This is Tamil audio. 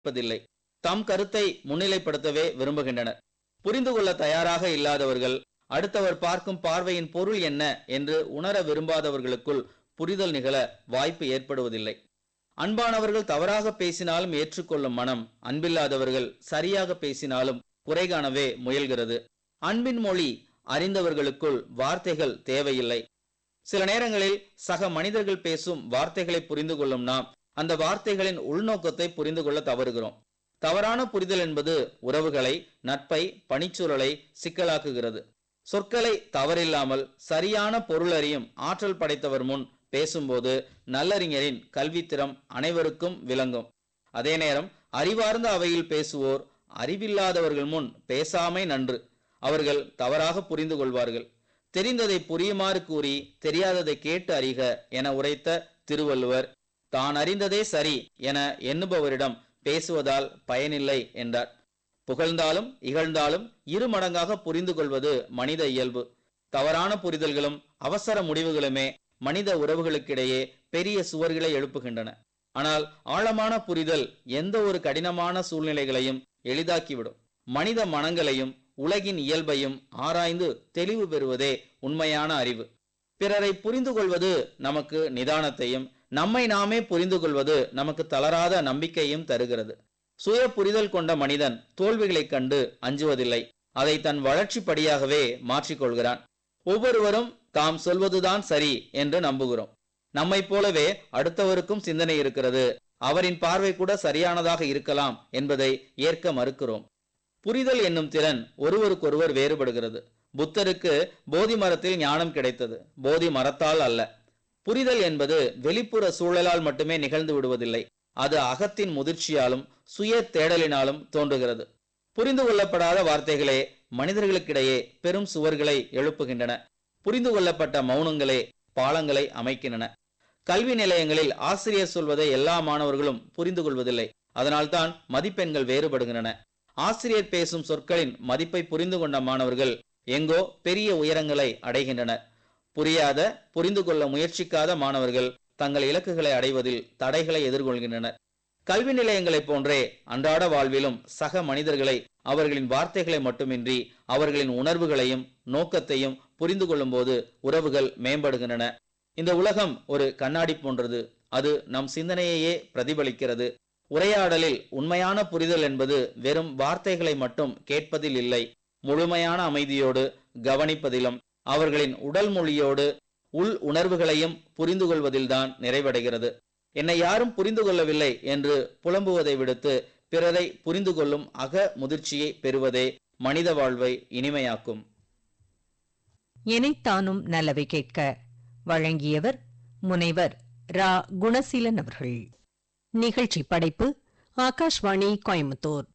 இருப்பதில்லை. தம் கருத்தை முன்னிலைப்படுத்தவே விரும்புகின்றனர். புரிந்து கொள்ள தயாராக இல்லாதவர்கள், அடுத்தவர் பார்க்கும் பார்வையின் பொருள் என்ன என்று உணர விரும்பாதவர்களுக்குள் புரிதல் நிகழ வாய்ப்பு ஏற்படுவதில்லை. அன்பானவர்கள் தவறாக பேசினாலும் ஏற்றுக்கொள்ளும் மனம், அன்பில்லாதவர்கள் சரியாக பேசினாலும் குறை காணவே முயல்கிறது. அன்பின் மொழி அறிந்தவர்களுக்குள் வார்த்தைகள் தேவையில்லை. சில நேரங்களில் சக மனிதர்கள் பேசும் வார்த்தைகளை புரிந்து கொள்ளும் நாம் அந்த வார்த்தைகளின் உள்நோக்கத்தை புரிந்து கொள்ள தவறுகிறோம். தவறான புரிதல் என்பது உறவுகளை, நட்பை, பணிச்சூழலை சிக்கலாக்குகிறது. சொற்களை தவறில்லாமல் சரியான பொருள் அறியும் ஆற்றல் படைத்தவர் முன் பேசும்போது நல்லறிஞரின் கல்வித்திறம் அனைவருக்கும் விளங்கும். அதே நேரம் அறிவார்ந்த அவையில் பேசுவோர் அறிவில்லாதவர்கள் முன் பேசாமை நன்று. அவர்கள் தவறாக புரிந்து கொள்வார்கள். தெரிந்ததை புரியுமாறு கூறி தெரியாததை கேட்டு அறிக என உரைத்த திருவள்ளுவர், தான் அறிந்ததே சரி என எண்ணுபவரிடம் பேசுவதால் பயனில்லை என்றார். புகழ்ந்தாலும் இகழ்ந்தாலும் இரு மடங்காக புரிந்து கொள்வது மனித இயல்பு. தவறான புரிதல்களும் அவசர முடிவுகளுமே மனித உறவுகளுக்கிடையே பெரிய சுவர்களை எழுப்புகின்றன. ஆனால் ஆழமான புரிதல் எந்த ஒரு கடினமான சூழ்நிலைகளையும் எளிதாக்கிவிடும். மனித மனங்களையும் உலகின் இயல்பையும் ஆராய்ந்து தெளிவு பெறுவதே உண்மையான அறிவு. பிறரை புரிந்து கொள்வது நமக்கு நிதானத்தையும், நம்மை நாமே புரிந்து கொள்வது நமக்கு தளராத நம்பிக்கையும் தருகிறது. சுய புரிதல் கொண்ட மனிதன் தோல்விகளைக் கண்டு அஞ்சுவதில்லை. அதை தன் வளர்ச்சி படியாகவே மாற்றிக்கொள்கிறான். ஒவ்வொருவரும் தாம் சொல்வதுதான் சரி என்று நம்புகிறோம். நம்மை போலவே அடுத்தவருக்கும் சிந்தனை இருக்கிறது, அவரின் பார்வை கூட சரியானதாக இருக்கலாம் என்பதை ஏற்க மறுக்கிறோம். புரிதல் என்னும் திறன் ஒருவருக்கொருவர் வேறுபடுகிறது. புத்தருக்கு போதி மரத்தில் ஞானம் கிடைத்தது, போதி மரத்தால் அல்ல. புரிதல் என்பது வெளிப்புற சூழலால் மட்டுமே நிகழ்ந்து விடுவதில்லை. அது அகத்தின் முதிர்ச்சியாலும் சுய தேடலினாலும் தோன்றுகிறது. புரிந்து கொள்ளப்படாத வார்த்தைகளே மனிதர்களுக்கிடையே பெரும் சுவர்களை எழுப்புகின்றன. புரிந்து கொள்ளப்பட்ட மௌனங்களே பாலங்களை அமைக்கின்றன. கல்வி நிலையங்களில் ஆசிரியர் சொல்வதை எல்லா மாணவர்களும் புரிந்து கொள்வதில்லை. அதனால்தான் மதிப்பெண்கள் வேறுபடுகின்றன. ஆசிரியர் பேசும் சொற்களின் மதிப்பை புரிந்து கொண்ட மாணவர்கள் எங்கோ பெரிய உயரங்களை அடைகின்றனர். புரியாத, புரிந்து கொள்ள முயற்சிக்காத மாணவர்கள் தங்கள் இலக்குகளை அடைவதில் தடைகளை எதிர்கொள்கின்றனர். கல்வி நிலையங்களைப் போன்றே அன்றாட வாழ்விலும் சக மனிதர்களை அவர்களின் வார்த்தைகளை மட்டுமின்றி அவர்களின் உணர்வுகளையும் நோக்கத்தையும் புரிந்து கொள்ளும் போது உறவுகள் மேம்படுகின்றன. இந்த உலகம் ஒரு கண்ணாடி போன்றது. அது நம் சிந்தனையையே பிரதிபலிக்கிறது. உரையாடலில் உண்மையான புரிதல் என்பது வெறும் வார்த்தைகளை மட்டும் கேட்பதில் இல்லை, முழுமையான அமைதியோடு கவனிப்பதிலும் அவர்களின் உடல் மொழியோடு உள் உணர்வுகளையும் புரிந்து கொள்வதில்தான் நிறைவடைகிறது. என்னை யாரும் புரிந்து கொள்ளவில்லை என்று புலம்புவதை விடுத்து பிறரை புரிந்து கொள்ளும் அக முதிர்ச்சியை பெறுவதே மனித வாழ்வை இனிமையாக்கும். எனைத்தானும் நல்லவை கேட்க வழங்கியவர் முனைவர் ரா. குணசீலன் அவர்கள். நிகழ்ச்சி படைப்பு ஆகாஷ்வாணி கோயம்புத்தூர்.